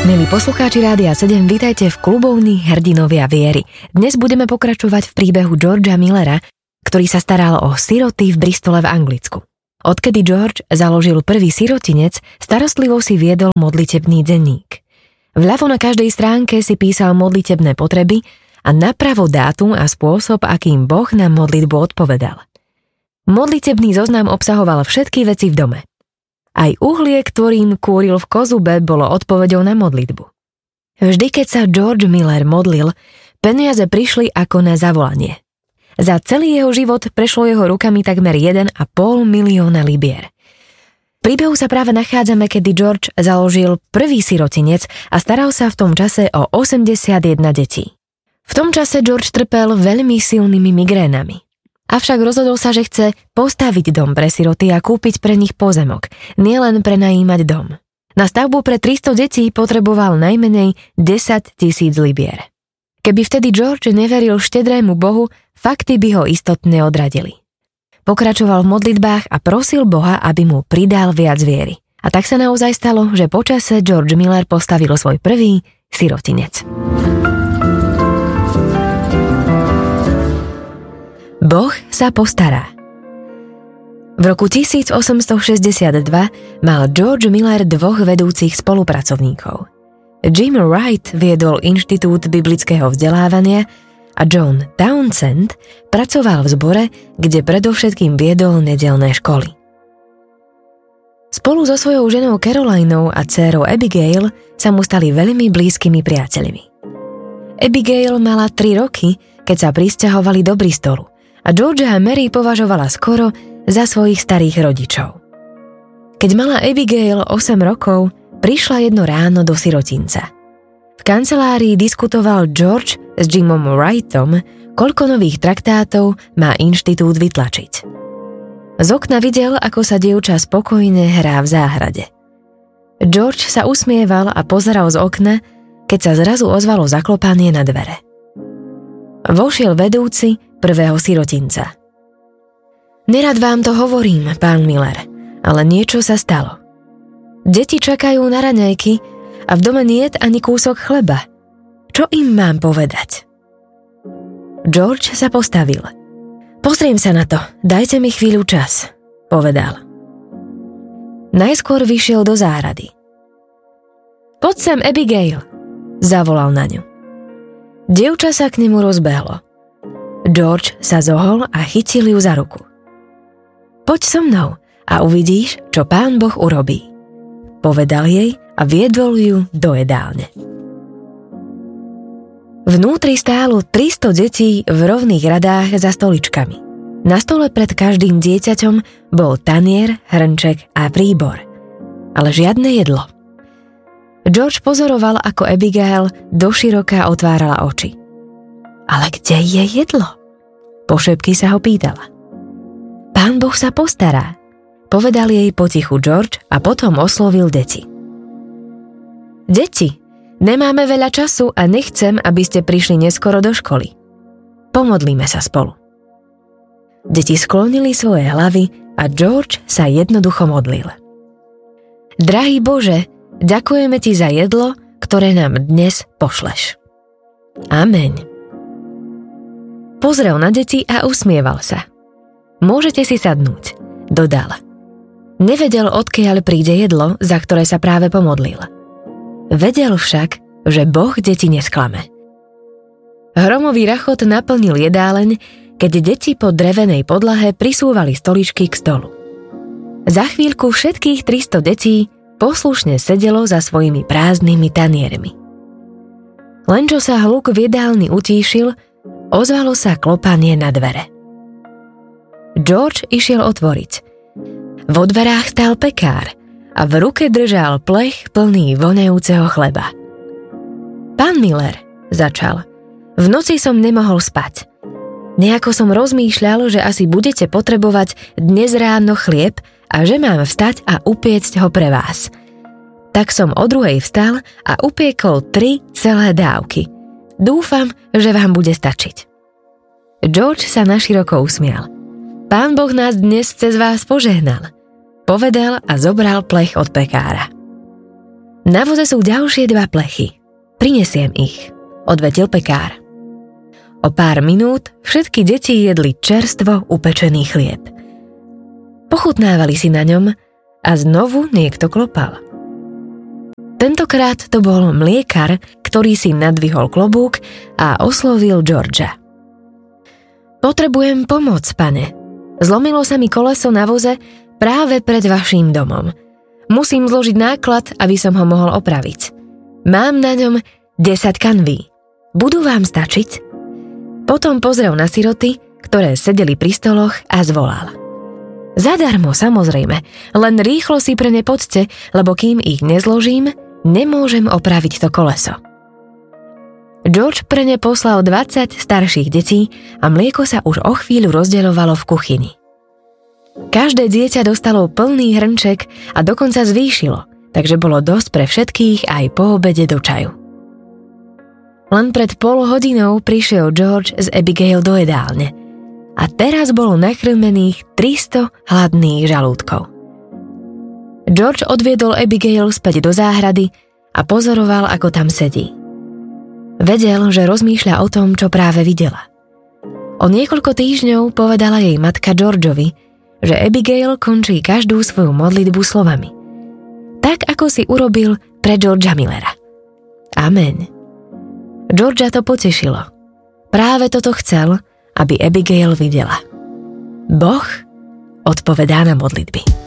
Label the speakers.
Speaker 1: Milí poslucháči Rádia 7, vítajte v klubovni Hrdinovia viery. Dnes budeme pokračovať v príbehu Georgea Millera, ktorý sa staral o siroty v Bristole v Anglicku. Odkedy George založil prvý sirotinec, starostlivo si viedol modlitebný denník. Vľavo na každej stránke si písal modlitebné potreby a napravo dátum a spôsob, akým Boh na modlitbu odpovedal. Modlitebný zoznam obsahoval všetky veci v dome. Aj uhlie, ktorým kúril v kozube, bolo odpoveďou na modlitbu. Vždy, keď sa George Miller modlil, peniaze prišli ako na zavolanie. Za celý jeho život prešlo jeho rukami takmer 1,5 milióna libier. V príbehu sa práve nachádzame, kedy George založil prvý sirotinec a staral sa v tom čase o 81 detí. V tom čase George trpel veľmi silnými migrénami. Avšak rozhodol sa, že chce postaviť dom pre siroty a kúpiť pre nich pozemok, nielen prenajímať dom. Na stavbu pre 300 detí potreboval najmenej 10 000 libier. Keby vtedy George neveril štedrému Bohu, fakty by ho istotne odradili. Pokračoval v modlitbách a prosil Boha, aby mu pridal viac viery. A tak sa naozaj stalo, že počase George Miller postavil svoj prvý sirotinec. Boh sa postará. V roku 1862 mal George Miller dvoch vedúcich spolupracovníkov. Jim Wright viedol Inštitút biblického vzdelávania a John Townsend pracoval v zbore, kde predovšetkým viedol nedeľné školy. Spolu so svojou ženou Carolinou a dcérou Abigail sa mu stali veľmi blízkymi priateľmi. Abigail mala 3 roky, keď sa prisťahovali do Bristolu, a Georgea a Mary považovala skoro za svojich starých rodičov. Keď mala Abigail 8 rokov, prišla jedno ráno do sirotinca. V kancelárii diskutoval George s Jimom Wrightom, koľko nových traktátov má inštitút vytlačiť. Z okna videl, ako sa dievča spokojne hrá v záhrade. George sa usmieval a pozeral z okna, keď sa zrazu ozvalo zaklopanie na dvere. Vošiel vedúci prvého sirotinca. Nerad vám to hovorím, pán Miller, ale niečo sa stalo. Deti čakajú na raňajky a v dome niet ani kúsok chleba. Čo im mám povedať? George sa postavil. Pozriem sa na to, dajte mi chvíľu čas, povedal. Najskôr vyšiel do záhrady. Poď sem, Abigail, zavolal na ňu. Dievča sa k nemu rozbehlo. George sa zohol a chytil ju za ruku. Poď so mnou a uvidíš, čo Pán Boh urobí, povedal jej a viedol ju do jedálne. Vnútri stálo 300 detí v rovných radách za stoličkami. Na stole pred každým dieťaťom bol tanier, hrnček a príbor, ale žiadne jedlo. George pozoroval, ako Abigail doširoka otvárala oči. Ale kde je jedlo? Pošepky sa ho pýtala. Pán Boh sa postará, povedal jej potichu George a potom oslovil deti. Deti, nemáme veľa času a nechcem, aby ste prišli neskoro do školy. Pomodlíme sa spolu. Deti sklonili svoje hlavy a George sa jednoducho modlil. Drahý Bože, ďakujeme ti za jedlo, ktoré nám dnes pošleš. Amen. Pozrel na deti a usmieval sa. Môžete si sadnúť, dodal. Nevedel, odkiaľ príde jedlo, za ktoré sa práve pomodlil. Vedel však, že Boh deti nesklame. Hromový rachot naplnil jedáleň, keď deti po drevenej podlahe prisúvali stoličky k stolu. Za chvíľku všetkých 300 detí poslušne sedelo za svojimi prázdnymi taniermi. Len čo sa hluk v jedálni utíšil, ozvalo sa klopanie na dvere. George išiel otvoriť. Vo dverách stál pekár a v ruke držal plech plný vonajúceho chleba. Pán Miller, začal, v noci som nemohol spať. Nejako som rozmýšľal, že asi budete potrebovať dnes ráno chlieb a že mám vstať a upiecť ho pre vás. Tak som o 2:00 vstal a upiekol 3 celé dávky. Dúfam, že vám bude stačiť. George sa naširoko usmial. Pán Boh nás dnes cez vás požehnal, povedal a zobral plech od pekára. Na voze sú ďalšie 2 plechy. Prinesiem ich, odvetil pekár. O pár minút všetky deti jedli čerstvo upečený chlieb. Pochutnávali si na ňom a znovu niekto klopal. Tentokrát to bol mliekar, ktorý si nadvihol klobúk a oslovil Georgea. Potrebujem pomoc, pane. Zlomilo sa mi koleso na voze práve pred vaším domom. Musím zložiť náklad, aby som ho mohol opraviť. Mám na ňom 10 kanví. Budú vám stačiť? Potom pozrel na siroty, ktoré sedeli pri stoloch a zvolal. Zadarmo, samozrejme, len rýchlo si pre ne poďte, lebo kým ich nezložím, nemôžem opraviť to koleso. George pre ne poslal 20 starších detí a mlieko sa už o chvíľu rozdeľovalo v kuchyni. Každé dieťa dostalo plný hrnček a dokonca zvýšilo, takže bolo dosť pre všetkých aj po obede do čaju. Len pred pol hodinou prišiel George z Abigail do jedálne a teraz bolo nakrmených 300 hladných žalúdkov. George odviedol Abigail späť do záhrady a pozoroval, ako tam sedí. Vedel, že rozmýšľa o tom, čo práve videla. O niekoľko týždňov povedala jej matka Georgeovi, že Abigail končí každú svoju modlitbu slovami. Tak, ako si urobil pre Georgea Millera. Amen. Georgea to potešilo. Práve toto chcel, aby Abigail videla. Boh odpovedá na modlitby.